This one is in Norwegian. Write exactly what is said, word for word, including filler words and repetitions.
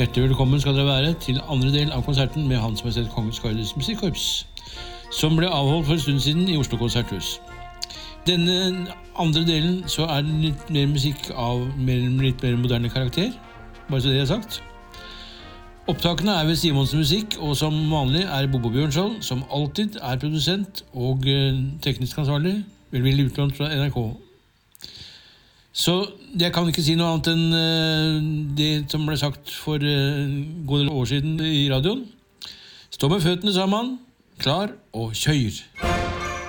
Hjertelig velkommen skal dere være til andre del av konserten med Hans Majestet Kongens Gardes Musikkorps, som ble avholdt for en stund siden i Oslo Konserthus. Denne andre delen så er det litt mer musikk av mer, litt mer moderne karakter, bare så det er sagt. Opptakene er ved Simonsen Musikk, og som vanlig er Bobo Bjørnskjold, som alltid er produsent og teknisk ansvarlig, velvillig utlånt fra N R K. Så jeg kan ikke si noe annet enn det som ble sagt for gode år siden i radioen. Stå med føttene sammen, klar og kjør!